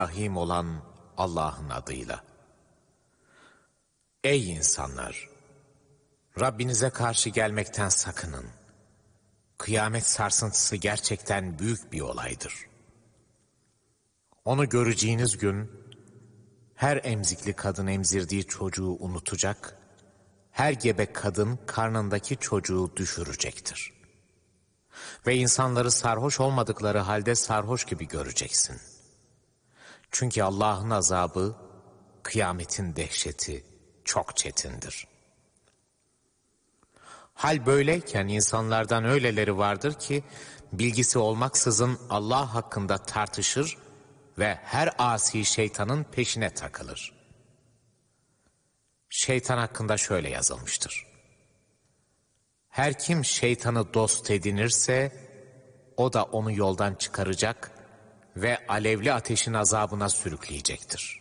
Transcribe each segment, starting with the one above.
Rahim olan Allah'ın adıyla. Ey insanlar! Rabbinize karşı gelmekten sakının. Kıyamet sarsıntısı gerçekten büyük bir olaydır. Onu göreceğiniz gün, her emzikli kadın emzirdiği çocuğu unutacak, her gebe kadın karnındaki çocuğu düşürecektir. Ve insanları sarhoş olmadıkları halde sarhoş gibi göreceksin. Çünkü Allah'ın azabı, kıyametin dehşeti çok çetindir. Hal böyleyken insanlardan öyleleri vardır ki, bilgisi olmaksızın Allah hakkında tartışır ve her asi şeytanın peşine takılır. Şeytan hakkında şöyle yazılmıştır: her kim şeytanı dost edinirse, o da onu yoldan çıkaracak ve alevli ateşin azabına sürükleyecektir.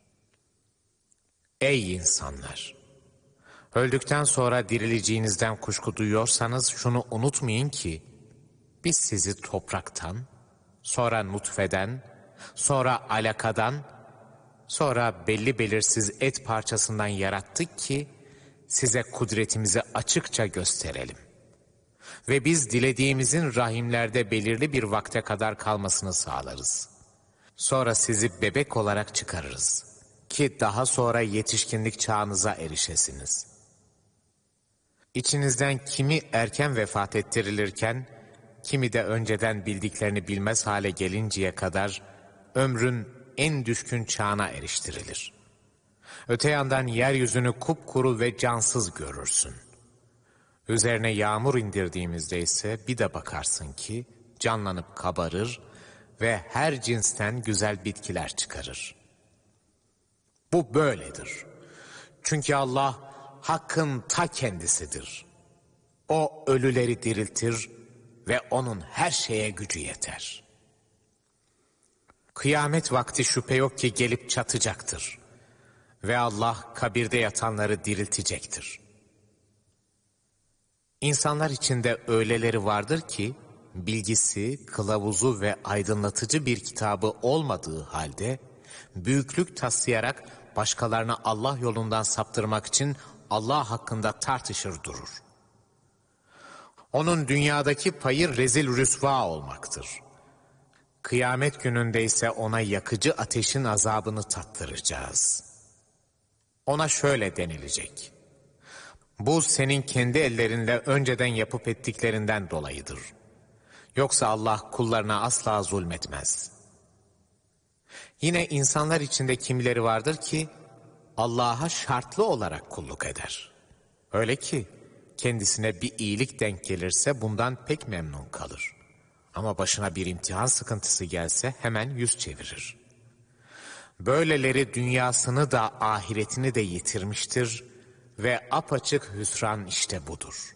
Ey insanlar! Öldükten sonra dirileceğinizden kuşku duyuyorsanız şunu unutmayın ki, biz sizi topraktan, sonra nutfeden, sonra alakadan, sonra belli belirsiz et parçasından yarattık ki, size kudretimizi açıkça gösterelim. Ve biz dilediğimizin rahimlerde belirli bir vakte kadar kalmasını sağlarız. Sonra sizi bebek olarak çıkarırız ki daha sonra yetişkinlik çağınıza erişesiniz. İçinizden kimi erken vefat ettirilirken, kimi de önceden bildiklerini bilmez hale gelinceye kadar ömrün en düşkün çağına eriştirilir. Öte yandan yeryüzünü kupkuru ve cansız görürsün. Üzerine yağmur indirdiğimizde ise bir de bakarsın ki canlanıp kabarır ve her cinsten güzel bitkiler çıkarır. Bu böyledir. Çünkü Allah hakkın ta kendisidir. O ölüleri diriltir ve onun her şeye gücü yeter. Kıyamet vakti şüphe yok ki gelip çatacaktır. Ve Allah kabirde yatanları diriltecektir. İnsanlar içinde öyleleri vardır ki, bilgisi, kılavuzu ve aydınlatıcı bir kitabı olmadığı halde, büyüklük taslayarak başkalarına Allah yolundan saptırmak için Allah hakkında tartışır durur. Onun dünyadaki payı rezil rüsva olmaktır. Kıyamet gününde ise ona yakıcı ateşin azabını tattıracağız. Ona şöyle denilecek: bu senin kendi ellerinle önceden yapıp ettiklerinden dolayıdır. Yoksa Allah kullarına asla zulmetmez. Yine insanlar içinde kimileri vardır ki Allah'a şartlı olarak kulluk eder. Öyle ki kendisine bir iyilik denk gelirse bundan pek memnun kalır. Ama başına bir imtihan sıkıntısı gelse hemen yüz çevirir. Böyleleri dünyasını da ahiretini de yitirmiştir ve apaçık hüsran işte budur.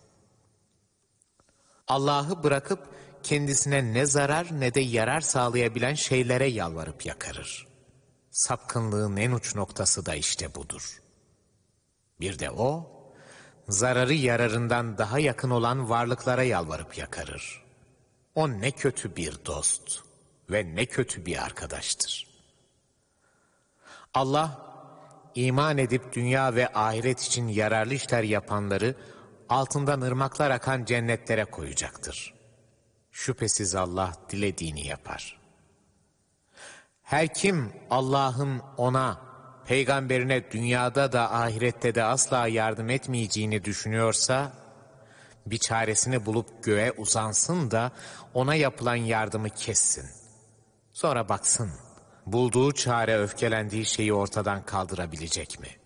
Allah'ı bırakıp kendisine ne zarar ne de yarar sağlayabilen şeylere yalvarıp yakarır. Sapkınlığın en uç noktası da işte budur. Bir de o, zararı yararından daha yakın olan varlıklara yalvarıp yakarır. O ne kötü bir dost ve ne kötü bir arkadaştır. Allah, iman edip dünya ve ahiret için yararlı işler yapanları altından ırmaklar akan cennetlere koyacaktır. Şüphesiz Allah dilediğini yapar. Her kim Allah'ın ona, peygamberine dünyada da ahirette de asla yardım etmeyeceğini düşünüyorsa, bir çaresini bulup göğe uzansın da ona yapılan yardımı kessin. Sonra baksın, bulduğu çare öfkelendiği şeyi ortadan kaldırabilecek mi?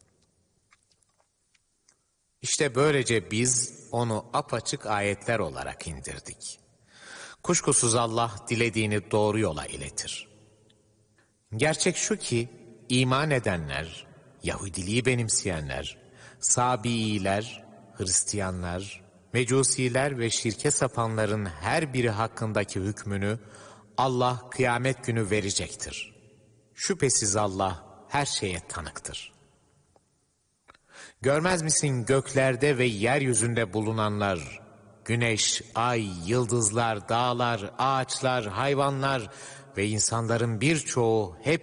İşte böylece biz onu apaçık ayetler olarak indirdik. Kuşkusuz Allah dilediğini doğru yola iletir. Gerçek şu ki iman edenler, Yahudiliği benimseyenler, Sabiiler, Hristiyanlar, Mecusiler ve şirke sapanların her biri hakkındaki hükmünü Allah kıyamet günü verecektir. Şüphesiz Allah her şeye tanıktır. Görmez misin göklerde ve yeryüzünde bulunanlar, güneş, ay, yıldızlar, dağlar, ağaçlar, hayvanlar ve insanların birçoğu hep